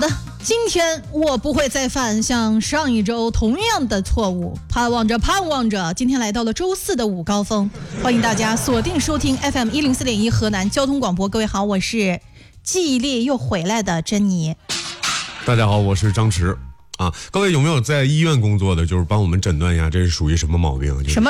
的，今天我不会再犯像上一周同样的错误，盼望着，今天来到了周四的午高峰，欢迎大家锁定收听 FM 104.1河南交通广播。各位好，我是记忆力又回来的珍妮。 大家好，我是张弛。各位有没有在医院工作的，就是帮我们诊断一下这是属于什么毛病？ 什么